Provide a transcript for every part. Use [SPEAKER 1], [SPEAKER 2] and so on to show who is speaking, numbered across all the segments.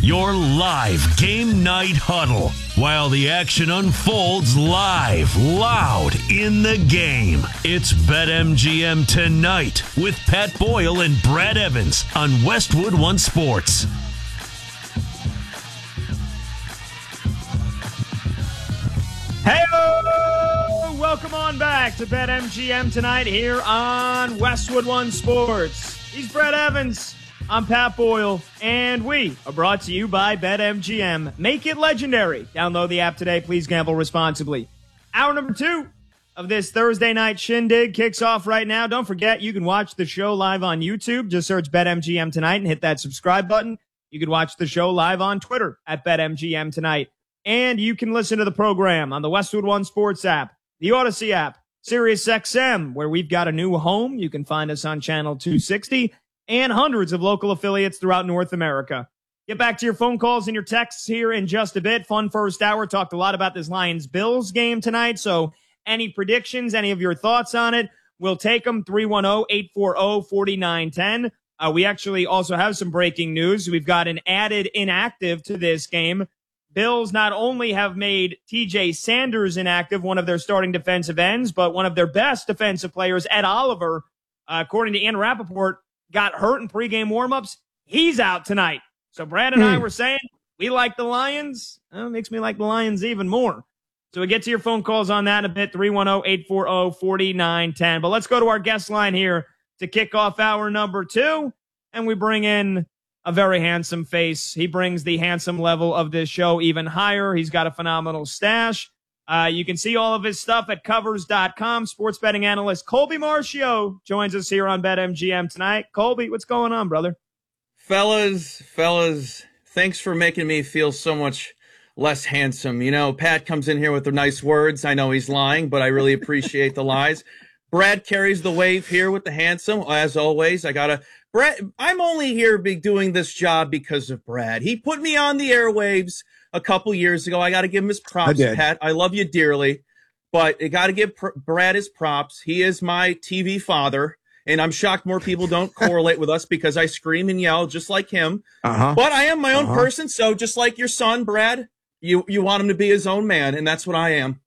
[SPEAKER 1] your live game night huddle, while the action unfolds live, loud in the game. It's BetMGM Tonight with Pat Boyle and Brad Evans on Westwood One Sports.
[SPEAKER 2] Hey, welcome on back to BetMGM Tonight here on Westwood One Sports. He's Brad Evans. I'm Pat Boyle, and we are brought to you by BetMGM. Make it legendary. Download the app today. Please gamble responsibly. Hour number 2 of this Thursday night shindig kicks off right now. Don't forget, you can watch the show live on YouTube. Just search BetMGM Tonight and hit that subscribe button. You can watch the show live on Twitter at BetMGM Tonight. And you can listen to the program on the Westwood One Sports app, the Odyssey app, SiriusXM, where we've got a new home. You can find us on channel 260 and hundreds of local affiliates throughout North America. Get back to your phone calls and your texts here in just a bit. Fun first hour. Talked a lot about this Lions-Bills game tonight. So any predictions, any of your thoughts on it, we'll take them. 310-840-4910. We actually also have some breaking news. We've got an added inactive to this game. Bills not only have made TJ Sanders inactive, one of their starting defensive ends, but one of their best defensive players, Ed Oliver, according to Ian Rappaport, got hurt in pregame warmups. He's out tonight. So Brad and I were saying we like the Lions. It makes me like the Lions even more. So we get to your phone calls on that in a bit, 310-840-4910. But let's go to our guest line here to kick off hour number 2. And we bring in a very handsome face. He brings the handsome level of this show even higher. He's got a phenomenal stash. You can see all of his stuff at covers.com. Sports betting analyst Colby Marcio joins us here on BetMGM tonight. Colby, what's going on, brother?
[SPEAKER 3] Fellas, thanks for making me feel so much less handsome. You know, Pat comes in here with the nice words. I know he's lying, but I really appreciate the lies. Brad carries the wave here with the handsome. As always, Brad, I'm only here doing this job because of Brad. He put me on the airwaves a couple years ago. I got to give him his props, Pat. I love you dearly, but I got to give Brad his props. He is my TV father, and I'm shocked more people don't correlate with us because I scream and yell just like him. But I am my own person, so just like your son, Brad, you want him to be his own man, and that's what I am.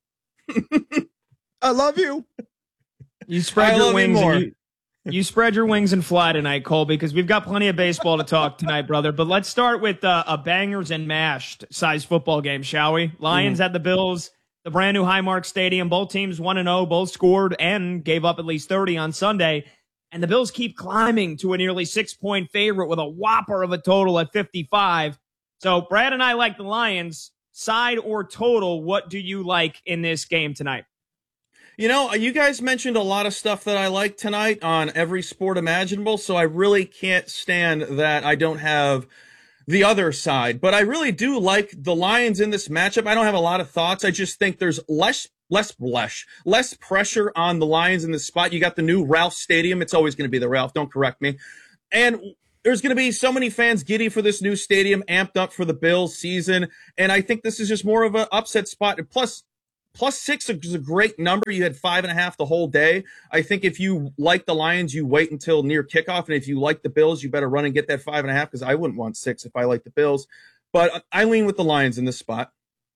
[SPEAKER 4] I love you.
[SPEAKER 2] You spread your wings. You spread your wings and fly tonight, Colby, because we've got plenty of baseball to talk tonight, brother. But let's start with a bangers and mashed size football game, shall we? Lions at the Bills, the brand new Highmark Stadium. Both teams 1-0, both scored and gave up at least 30 on Sunday. And the Bills keep climbing to a nearly 6-point favorite with a whopper of a total at 55. So Brad and I like the Lions. Side or total, what do you like in this game tonight?
[SPEAKER 3] You know, you guys mentioned a lot of stuff that I like tonight on every sport imaginable, so I really can't stand that I don't have the other side. But I really do like the Lions in this matchup. I don't have a lot of thoughts. I just think there's less pressure on the Lions in this spot. You got the new Ralph Stadium. It's always going to be the Ralph. Don't correct me. And there's going to be so many fans giddy for this new stadium, amped up for the Bills season. And I think this is just more of an upset spot. Plus 6 is a great number. You had 5.5 the whole day. I think if you like the Lions, you wait until near kickoff. And if you like the Bills, you better run and get that 5.5 because I wouldn't want 6 if I like the Bills. But I lean with the Lions in this spot.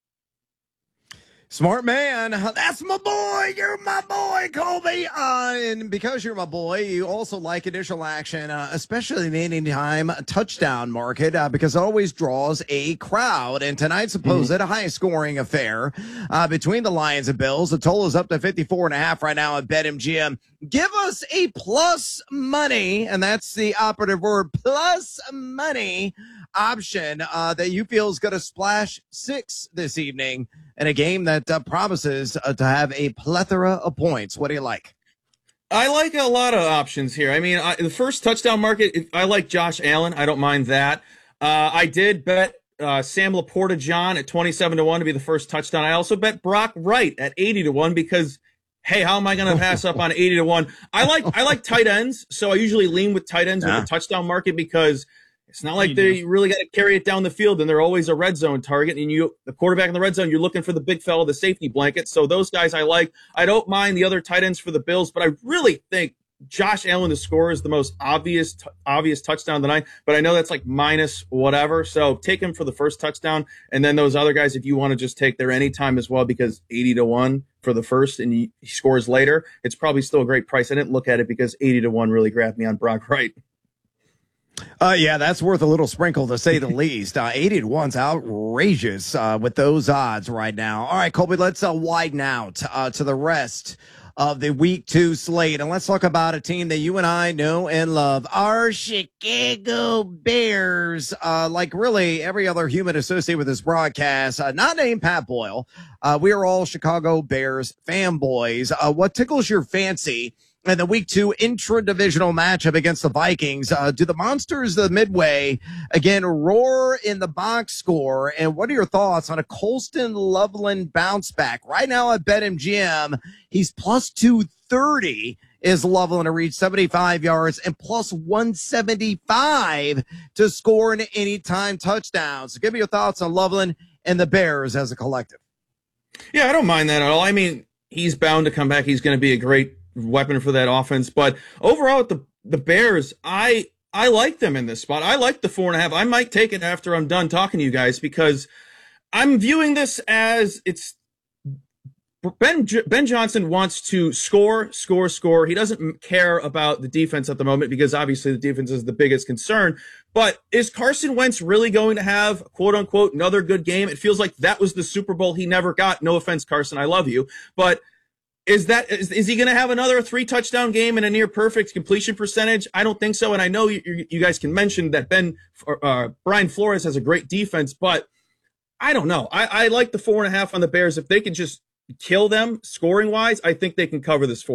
[SPEAKER 4] Smart man. That's my boy. You're my boy, Colby. And because you're my boy, you also like initial action, especially the anytime touchdown market, because it always draws a crowd. And tonight's supposed a high-scoring affair between the Lions and Bills. The total is up to 54.5 right now at BetMGM. Give us a plus money, and that's the operative word, plus money option that you feel is going to splash 6 this evening in a game that promises to have a plethora of points. What do you like?
[SPEAKER 3] I like a lot of options here. I mean, the first touchdown market, I like Josh Allen. I don't mind that. I did bet Sam Laporta-John at 27-1 to be the first touchdown. I also bet Brock Wright at 80-1 because, hey, how am I going to pass up on 80-1? I like tight ends, so I usually lean with tight ends with the touchdown market because it's not like they really got to carry it down the field, and they're always a red zone target. And the quarterback in the red zone, you're looking for the big fella, the safety blanket. So those guys I like. I don't mind the other tight ends for the Bills, but I really think Josh Allen to score is the most obvious touchdown of the night, but I know that's like minus whatever. So take him for the first touchdown, and then those other guys, if you want to just take their anytime as well, because 80-1 for the first and he scores later, it's probably still a great price. I didn't look at it because 80-1 really grabbed me on Brock Wright.
[SPEAKER 4] Yeah, that's worth a little sprinkle to say the least. 80-1's outrageous with those odds right now. All right, Colby, let's widen out to the rest of the week 2 slate. And let's talk about a team that you and I know and love, our Chicago Bears. Like really every other human associated with this broadcast, not named Pat Boyle. We are all Chicago Bears fanboys. What tickles your fancy in the week 2 intra-divisional matchup against the Vikings? Do the Monsters of Midway again roar in the box score? And what are your thoughts on a Colston Loveland bounce back? Right now at BetMGM, he's plus 230 is Loveland to reach 75 yards and plus 175 to score an anytime touchdown. So give me your thoughts on Loveland and the Bears as a collective.
[SPEAKER 3] Yeah, I don't mind that at all. I mean, he's bound to come back. He's going to be a great weapon for that offense. But overall, with the Bears, I like them in this spot. I like the 4.5. I might take it after I'm done talking to you guys, because I'm viewing this as it's Ben Johnson wants to score. He doesn't care about the defense at the moment, because obviously the defense is the biggest concern. But is Carson Wentz really going to have, quote unquote, another good game? It feels like that was the Super Bowl he never got. No offense, Carson, I love you. But is he going to have another 3-touchdown game and a near perfect completion percentage? I don't think so. And I know you guys can mention that Brian Flores has a great defense, but I don't know. I like the 4.5 on the Bears. If they can just kill them scoring wise, I think they can cover this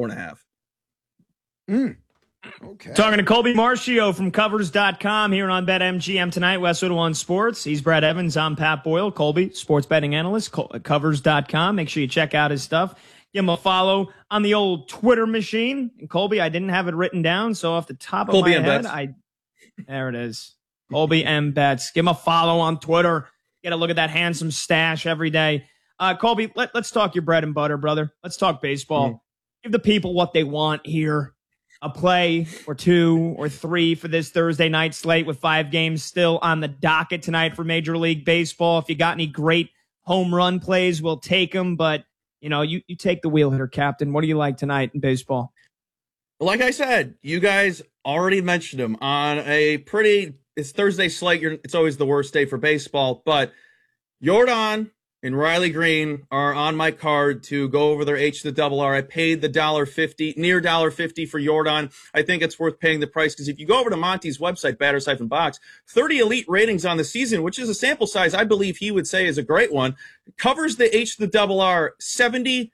[SPEAKER 3] 4.5.
[SPEAKER 2] Okay. Talking to Colby Marcio from Covers.com here on BetMGM tonight, Westwood One Sports. He's Brad Evans. I'm Pat Boyle. Colby, sports betting analyst, Covers.com. Make sure you check out his stuff. Give him a follow on the old Twitter machine. And Colby, I didn't have it written down, so off the top of
[SPEAKER 3] Colby
[SPEAKER 2] my
[SPEAKER 3] M.
[SPEAKER 2] head,
[SPEAKER 3] Betts.
[SPEAKER 2] there it is. Colby M. Betts. Give him a follow on Twitter. Get a look at that handsome stash every day. Colby, let's talk your bread and butter, brother. Let's talk baseball. Give the people what they want here. A play or 2 or 3 for this Thursday night slate with 5 games still on the docket tonight for Major League Baseball. If you got any great home run plays, we'll take them, but you know, you take the wheel hitter, Captain. What do you like tonight in baseball?
[SPEAKER 3] Like I said, you guys already mentioned him on it's Thursday slate. It's always the worst day for baseball, but Jordan and Riley Green are on my card to go over their H to double R. I paid the $1.50, near $1.50 for Jordan. I think it's worth paying the price, because if you go over to Monty's website, Batters-Box, 30 elite ratings on the season, which is a sample size I believe he would say is a great one, covers the H to double R 76%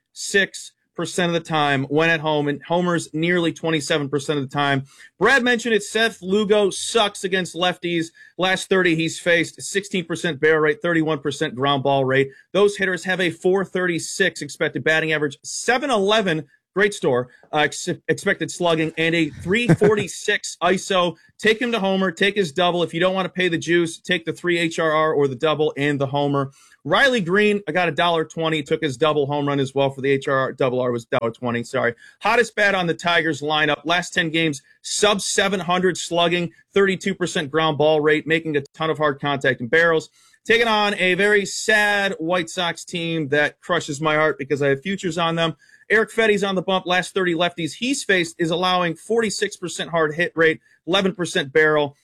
[SPEAKER 3] of the time when at home, and homers nearly 27% of the time. Brad mentioned it. Seth Lugo sucks against lefties. Last 30 he's faced 16% barrel rate, 31% ground ball rate. Those hitters have a 436 expected batting average, 711 great store expected slugging, and a 346 ISO. Take him to homer, take his double. If you don't want to pay the juice, take the 3 HRR or the double and the homer. Riley Green, I got $1.20, took his double home run as well for the HRR. Double R was $1.20, sorry. Hottest bat on the Tigers lineup. Last 10 games, sub 700 slugging, 32% ground ball rate, making a ton of hard contact and barrels. Taking on a very sad White Sox team that crushes my heart because I have futures on them. Eric Fetty's on the bump. Last 30 lefties he's faced is allowing 46% hard hit rate, 11% barrel,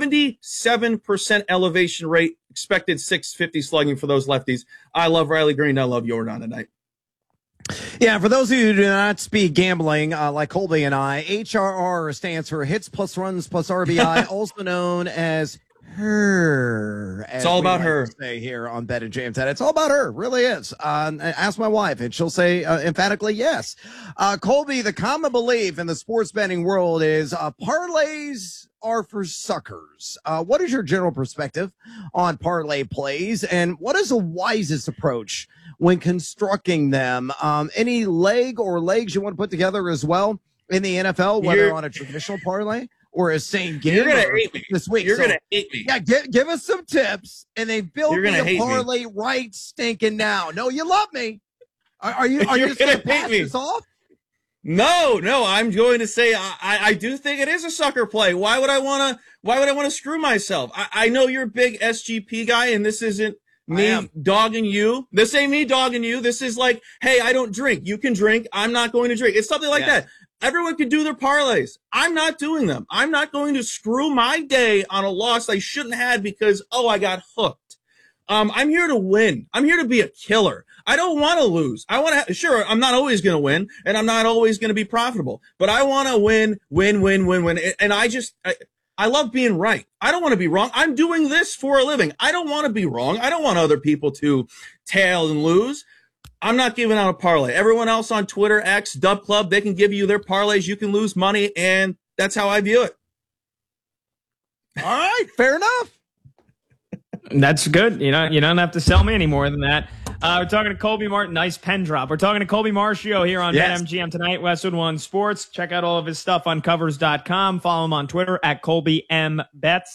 [SPEAKER 3] 77% elevation rate, expected 650 slugging for those lefties. I love Riley Green. I love Jordan tonight.
[SPEAKER 4] Yeah, for those of you who do not speak gambling like Colby and I, HRR stands for hits plus runs plus RBI, also known as her.
[SPEAKER 3] It's all about her.
[SPEAKER 4] Say here on BetMGM. It's all about her. Really is. Ask my wife, and she'll say emphatically yes. Colby, the common belief in the sports betting world is parlays are for suckers. What is your general perspective on parlay plays, and what is the wisest approach when constructing them? Any leg or legs you want to put together as well in the NFL, whether on a traditional parlay or a same game?
[SPEAKER 3] You're gonna hate me
[SPEAKER 4] this week.
[SPEAKER 3] You're gonna hate me.
[SPEAKER 4] Yeah, give us some tips, and they build me a parlay right stinking now. No, you love me. Are you just gonna pass this off?
[SPEAKER 3] No, I'm going to say I do think it is a sucker play. Why would I want to screw myself? I know you're a big SGP guy, and this isn't me dogging you. This ain't me dogging you. This is like, hey, I don't drink. You can drink. I'm not going to drink. It's something like that. Everyone can do their parlays. I'm not doing them. I'm not going to screw my day on a loss I shouldn't have because, I got hooked. I'm here to win. I'm here to be a killer. I don't want to lose. I want to, sure, I'm not always going to win and I'm not always going to be profitable, but I want to win. And I love being right. I don't want to be wrong. I'm doing this for a living. I don't want to be wrong. I don't want other people to tail and lose. I'm not giving out a parlay. Everyone else on Twitter, X, Dub Club, they can give you their parlays. You can lose money, and that's how I view it.
[SPEAKER 4] All right, fair enough.
[SPEAKER 2] That's good. You don't have to sell me any more than that. We're talking to Colby Martin. Nice pen drop. We're talking to Colby Marcio here on BetMGM tonight, Westwood One Sports. Check out all of his stuff on covers.com. Follow him on Twitter at ColbyMBets.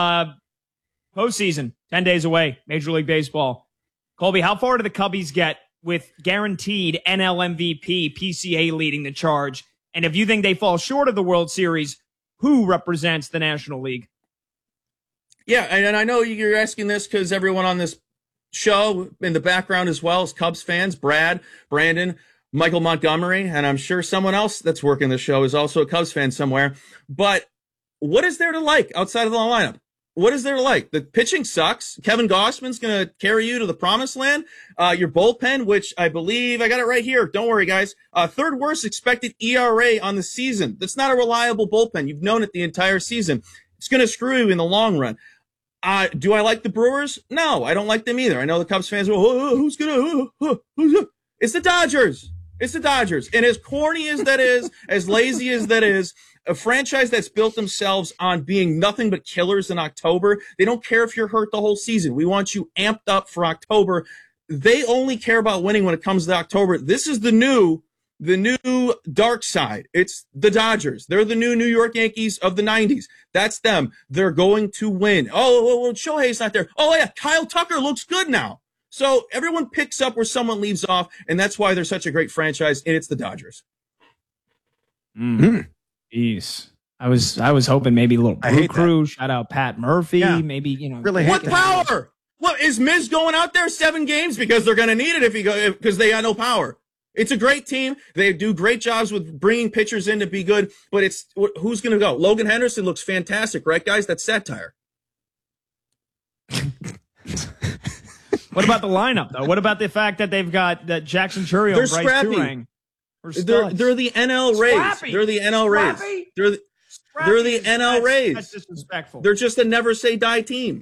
[SPEAKER 2] Postseason, 10 days away, Major League Baseball. Colby, how far do the Cubbies get with guaranteed NL MVP, PCA leading the charge? And if you think they fall short of the World Series, who represents the National League?
[SPEAKER 3] Yeah, and I know you're asking this because everyone on this show in the background as well is Cubs fans. Brad, Brandon, Michael Montgomery, and I'm sure someone else that's working the show is also a Cubs fan somewhere. But what is there to like outside of the lineup? What is there to like? The pitching sucks. Kevin Gossman's going to carry you to the promised land. Your bullpen, which I believe, I got it right here. Don't worry, guys. Third worst expected ERA on the season. That's not a reliable bullpen. You've known it the entire season. It's going to screw you in the long run. Do I like the Brewers? No, I don't like them either. I know the Cubs fans will, who's going to, it's the Dodgers. It's the Dodgers. And as corny as that is, as lazy as that is, a franchise that's built themselves on being nothing but killers in October. They don't care if you're hurt the whole season. We want you amped up for October. They only care about winning when it comes to October. This is the new dark side. It's the Dodgers. They're the new New York Yankees of the 90s. That's them. They're going to win. Oh, Shohei's not there. Oh, yeah, Kyle Tucker looks good now. So everyone picks up where someone leaves off, and that's why they're such a great franchise, and it's the Dodgers.
[SPEAKER 2] Jeez. I was hoping maybe a little Brew Crew. Shout out Pat Murphy. Yeah. Maybe,
[SPEAKER 4] really
[SPEAKER 3] what power? What is Miz going out there 7 games because they're going to need it because they got no power. It's a great team. They do great jobs with bringing pitchers in to be good, but it's who's going to go? Logan Henderson looks fantastic, right, guys? That's satire.
[SPEAKER 2] What about the lineup, though? What about the fact that they've got that Jackson Chourio and Bryce Turang?
[SPEAKER 3] They're the NL Rays. They're the NL Rays. They're the NL Rays.
[SPEAKER 2] That's disrespectful.
[SPEAKER 3] They're just a never say die team.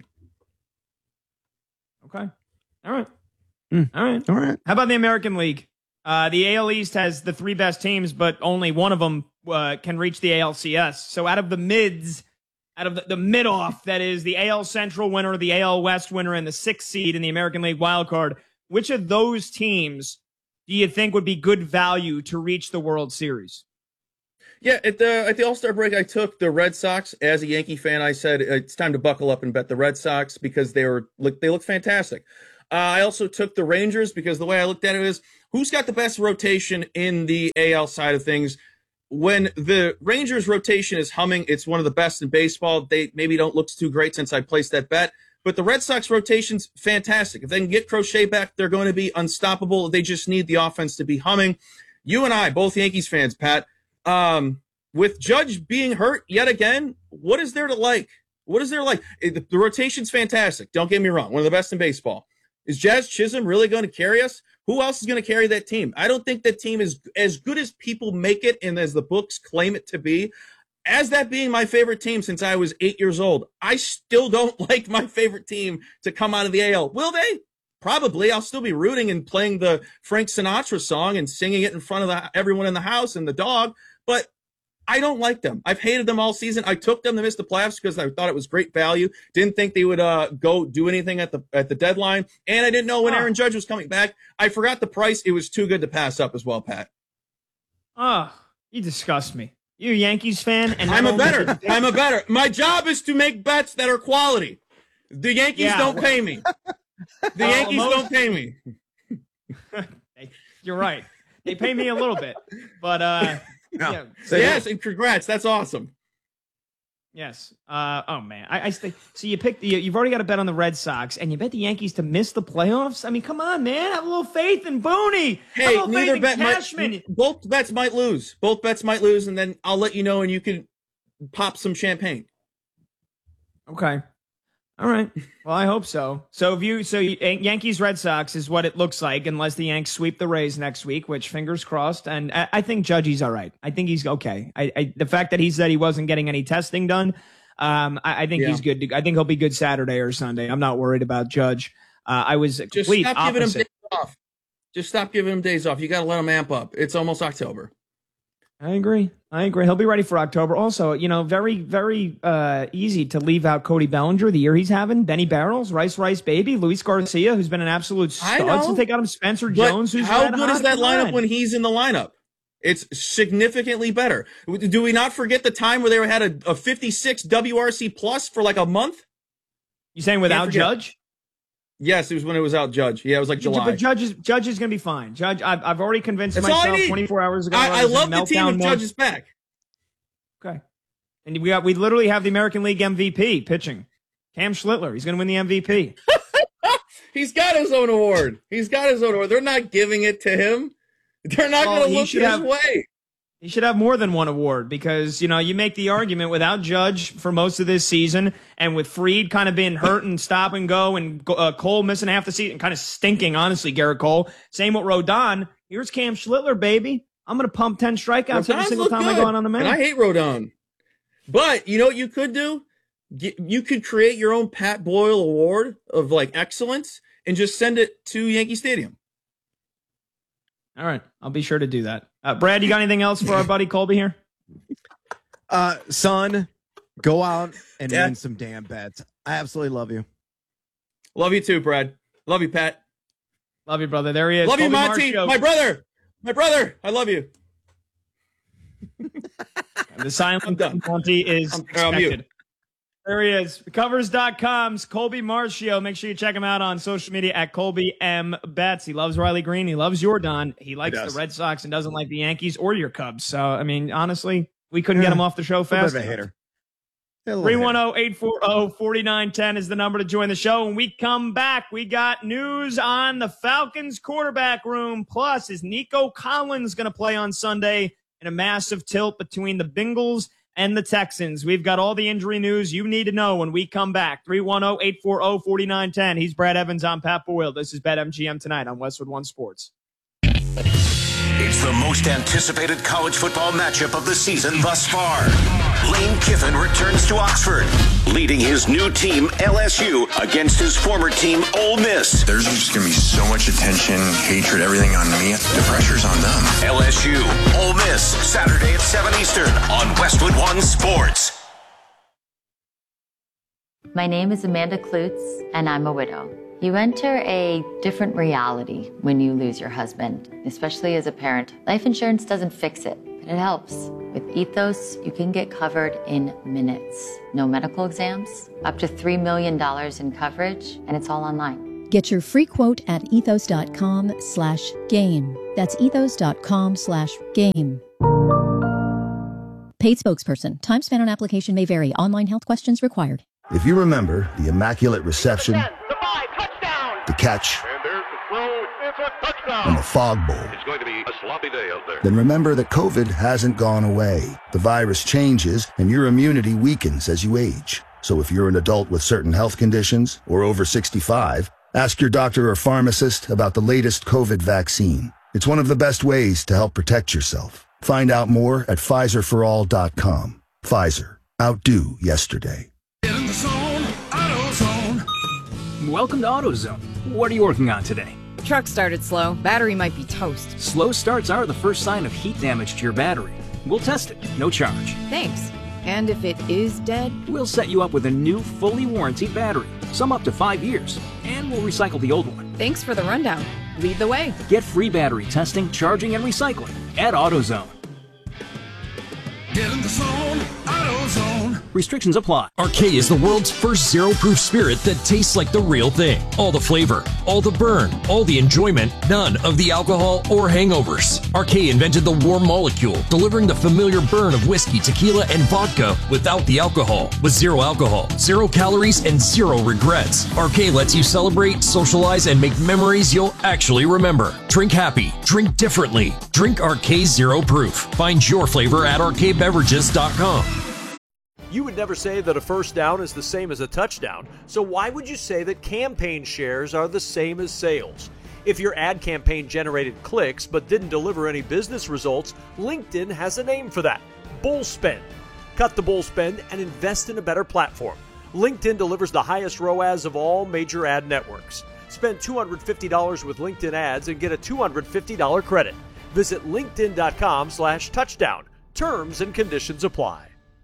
[SPEAKER 2] Okay. All right. All right. How about the American League? The AL East has the 3 best teams, but only one of them can reach the ALCS. So out of the mids, out of the mid-off, that is the AL Central winner, the AL West winner, and the 6th seed in the American League wildcard, which of those teams do you think would be good value to reach the World Series?
[SPEAKER 3] Yeah, at the All-Star break, I took the Red Sox. As a Yankee fan, I said it's time to buckle up and bet the Red Sox because they look fantastic. I also took the Rangers because the way I looked at it is who's got the best rotation in the AL side of things. When the Rangers rotation is humming, it's one of the best in baseball. They maybe don't look too great since I placed that bet, but the Red Sox rotation's fantastic. If they can get Crochet back, they're going to be unstoppable. They just need the offense to be humming. You and I, both Yankees fans, Pat, with Judge being hurt yet again, what is there to like? What is there to like? The rotation's fantastic. Don't get me wrong. One of the best in baseball. Is Jazz Chisholm really going to carry us? Who else is going to carry that team? I don't think that team is as good as people make it and as the books claim it to be. As that being my favorite team since I was 8 years old, I still don't like my favorite team to come out of the AL. Will they? Probably. I'll still be rooting and playing the Frank Sinatra song and singing it in front of everyone in the house and the dog, but I don't like them. I've hated them all season. I took them to miss the playoffs because I thought it was great value. Didn't think they would go do anything at the deadline. And I didn't know when Aaron Judge was coming back. I forgot the price. It was too good to pass up as well, Pat.
[SPEAKER 2] You disgust me. You a Yankees fan? And
[SPEAKER 3] I'm a better. My job is to make bets that are quality. The Yankees don't pay me. The Yankees don't pay me.
[SPEAKER 2] You're right. They pay me a little bit, but yeah.
[SPEAKER 3] Yes, and congrats. That's awesome.
[SPEAKER 2] Yes. Oh man. So you picked you've already got a bet on the Red Sox, and you bet the Yankees to miss the playoffs. I mean, come on, man. Have a little faith in Booney.
[SPEAKER 3] Hey, neither bet both bets might lose. Both bets might lose, and then I'll let you know, and you can pop some champagne.
[SPEAKER 2] Okay. All right. Well, I hope so. So Yankees Red Sox is what it looks like, unless the Yanks sweep the Rays next week, which fingers crossed. And I think Judge's all right. I think he's okay. The fact that he said he wasn't getting any testing done, I think he's good. I think he'll be good Saturday or Sunday. I'm not worried about Judge. I was
[SPEAKER 3] just
[SPEAKER 2] complete
[SPEAKER 3] stop
[SPEAKER 2] opposite.
[SPEAKER 3] giving him days off. Just stop giving him days off. You got to let him amp up. It's almost October.
[SPEAKER 2] I agree. He'll be ready for October. Also, very, very easy to leave out Cody Bellinger, the year he's having, Benny Barrels, Rice Baby, Luis Garcia, who's been an absolute stud. So take out him Spencer Jones, who's
[SPEAKER 3] how good is that lineup when he's in the lineup? It's significantly better. Do we not forget the time where they had a 56 WRC plus for like a month?
[SPEAKER 2] You saying without Judge?
[SPEAKER 3] Yes, it was when it was out Judge. Yeah, it was like July.
[SPEAKER 2] But Judge is going to be fine. Judge, I've already convinced myself 24 hours ago.
[SPEAKER 3] I love the team if Judge is back.
[SPEAKER 2] Okay. And we literally have the American League MVP pitching. Cam Schlittler. He's going to win the MVP.
[SPEAKER 3] He's got his own award. They're not giving it to him. They're not going to look his way.
[SPEAKER 2] He should have more than one award because, you make the argument without Judge for most of this season and with Fried kind of being hurt and stop and go and Cole missing half the season, kind of stinking, honestly, Garrett Cole. Same with Rodon. Here's Cam Schlittler, baby. I'm going to pump 10 strikeouts every single time I go on the mound.
[SPEAKER 3] And I hate Rodon. But you know what you could do? You could create your own Pat Boyle Award of like excellence and just send it to Yankee Stadium.
[SPEAKER 2] All right. I'll be sure to do that. Brad, you got anything else for our buddy Colby here?
[SPEAKER 4] Son, go out and win some damn bets. I absolutely love you.
[SPEAKER 3] Love you too, Brad. Love you, Pat.
[SPEAKER 2] Love you, brother. There he is.
[SPEAKER 3] Love you, Monty. My brother. I love you.
[SPEAKER 2] The silent Monty is expected. There he is. Covers.com's Colby Marcio. Make sure you check him out on social media at Colby M. Betts. He loves Riley Green. He loves Jordan. He likes the Red Sox and doesn't like the Yankees or your Cubs. So, I mean, honestly, we couldn't get him off the show fast. 310-840-4910 is the number to join the show. When we come back, we got news on the Falcons quarterback room. Plus, is Nico Collins going to play on Sunday in a massive tilt between the Bengals and the Texans? We've got all the injury news you need to know when we come back. 310-840-4910. He's Brad Evans. I'm Pat Boyle. This is BetMGM tonight on Westwood One Sports.
[SPEAKER 5] It's the most anticipated college football matchup of the season thus far. Lane Kiffin returns to Oxford, leading his new team, LSU, against his former team, Ole Miss.
[SPEAKER 6] There's just going to be so much attention, hatred, everything on me. The pressure's on them.
[SPEAKER 5] LSU, Ole Miss, Saturday at 7 Eastern on Westwood One Sports.
[SPEAKER 7] My name is Amanda Klutz, and I'm a widow. You enter a different reality when you lose your husband, especially as a parent. Life insurance doesn't fix it, but it helps. With Ethos, you can get covered in minutes. No medical exams, up to $3 million in coverage, and it's all online.
[SPEAKER 8] Get your free quote at ethos.com/game. That's ethos.com/game. Paid spokesperson. Time spent on application may vary. Online health questions required.
[SPEAKER 9] If you remember the immaculate reception, the catch, and the fog bowl,
[SPEAKER 10] it's going to be a sloppy day out there.
[SPEAKER 9] Then remember that COVID hasn't gone away. The virus changes and your immunity weakens as you age. So if you're an adult with certain health conditions or over 65, ask your doctor or pharmacist about the latest COVID vaccine. It's one of the best ways to help protect yourself. Find out more at PfizerForAll.com. Pfizer. Outdo yesterday.
[SPEAKER 11] Get in the zone, AutoZone.
[SPEAKER 12] Welcome to AutoZone. What are you working on today?
[SPEAKER 13] Truck started slow. Battery might be toast.
[SPEAKER 12] Slow starts are the first sign of heat damage to your battery. We'll test it, no charge.
[SPEAKER 13] Thanks. And if it is dead?
[SPEAKER 12] We'll set you up with a new, fully warranted battery, some up to 5 years, and we'll recycle the old one.
[SPEAKER 13] Thanks for the rundown. Lead the way.
[SPEAKER 12] Get free battery testing, charging, and recycling at AutoZone.
[SPEAKER 11] Get in the zone, AutoZone.
[SPEAKER 12] Restrictions apply.
[SPEAKER 14] Arcade is the world's first zero-proof spirit that tastes like the real thing. All the flavor, all the burn, all the enjoyment, none of the alcohol or hangovers. Arcade invented the warm molecule, delivering the familiar burn of whiskey, tequila, and vodka without the alcohol. With zero alcohol, 0 calories, and 0 regrets. Arcade lets you celebrate, socialize, and make memories you'll actually remember. Drink happy. Drink differently. Drink Arcade Zero Proof. Find your flavor at arcadebeverages.com.
[SPEAKER 15] You would never say that a first down is the same as a touchdown, so why would you say that campaign shares are the same as sales? If your ad campaign generated clicks but didn't deliver any business results, LinkedIn has a name for that: bull spend. Cut the bull spend and invest in a better platform. LinkedIn delivers the highest ROAS of all major ad networks. Spend $250 with LinkedIn ads and get a $250 credit. Visit linkedin.com/touchdown. Terms and conditions apply.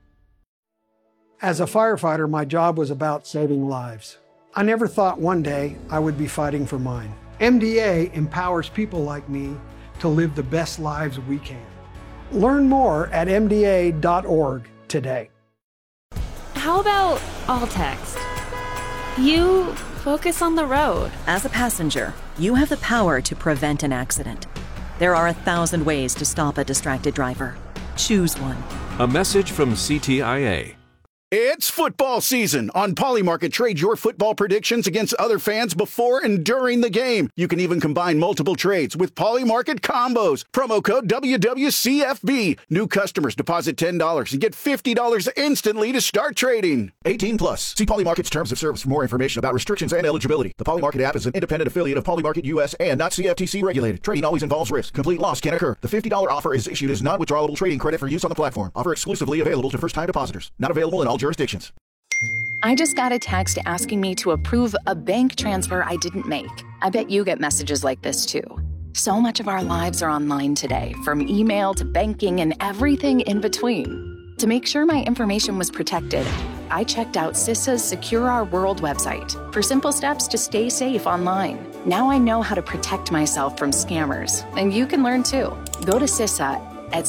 [SPEAKER 16] As a firefighter, my job was about saving lives. I never thought one day I would be fighting for mine. MDA empowers people like me to live the best lives we can. Learn more at mda.org today.
[SPEAKER 17] How about all text? You focus on the road.
[SPEAKER 18] As a passenger, you have the power to prevent an accident. There are 1,000 ways to stop a distracted driver. Choose one.
[SPEAKER 19] A message from CTIA.
[SPEAKER 20] It's football season. On Polymarket, trade your football predictions against other fans before and during the game. You can even combine multiple trades with Polymarket combos. Promo code WWCFB. New customers deposit $10 and get $50 instantly to start trading.
[SPEAKER 21] 18 plus. See Polymarket's terms of service for more information about restrictions and eligibility. The Polymarket app is an independent affiliate of Polymarket US and not CFTC regulated. Trading always involves risk. Complete loss can occur. The $50 offer is issued as non-withdrawable trading credit for use on the platform. Offer exclusively available to first-time depositors. Not available in all jurisdictions.
[SPEAKER 22] I just got a text asking me to approve a bank transfer I didn't make. I bet you get messages like this too. So much of our lives are online today, from email to banking and everything in between. To make sure my information was protected, I checked out CISA's Secure Our World website for simple steps to stay safe online. Now I know how to protect myself from scammers, and you can learn too. Go to CISA at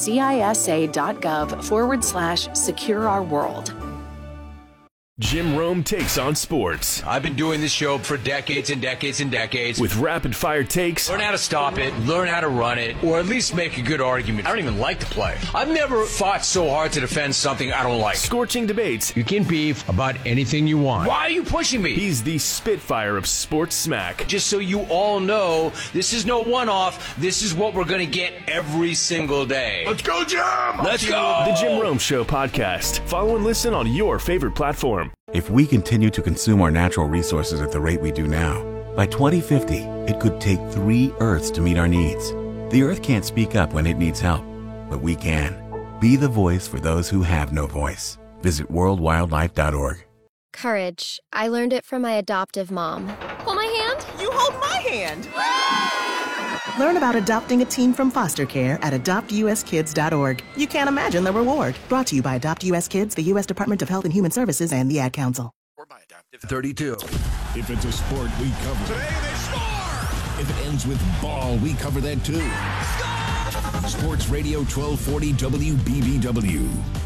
[SPEAKER 22] cisa.gov/secure-our-world.
[SPEAKER 23] Jim Rome takes on sports.
[SPEAKER 24] I've been doing this show for decades and decades and decades.
[SPEAKER 23] With rapid-fire takes.
[SPEAKER 24] Learn how to stop it, learn how to run it, or at least make a good argument. I don't even like to play. I've never fought so hard to defend something I don't like.
[SPEAKER 23] Scorching debates.
[SPEAKER 24] You can beef about anything you want. Why are you pushing me?
[SPEAKER 23] He's the Spitfire of sports smack.
[SPEAKER 24] Just so you all know, this is no one-off. This is what we're going to get every single day.
[SPEAKER 11] Let's go, Jim!
[SPEAKER 24] Let's go!
[SPEAKER 23] The Jim Rome Show podcast. Follow and listen on your favorite platform.
[SPEAKER 25] If we continue to consume our natural resources at the rate we do now, by 2050, it could take 3 Earths to meet our needs. The Earth can't speak up when it needs help, but we can. Be the voice for those who have no voice. Visit worldwildlife.org.
[SPEAKER 26] Courage. I learned it from my adoptive mom. Hold my hand.
[SPEAKER 27] You hold my hand.
[SPEAKER 28] Learn about adopting a teen from foster care at adoptuskids.org. You can't imagine the reward. Brought to you by Adopt US Kids, the U.S. Department of Health and Human Services, and the Ad Council.
[SPEAKER 11] Or by Adaptive 32. If it's a sport, we cover it. Today they score! If it ends with ball, we cover that too. Score! Sports Radio 1240 WBBW.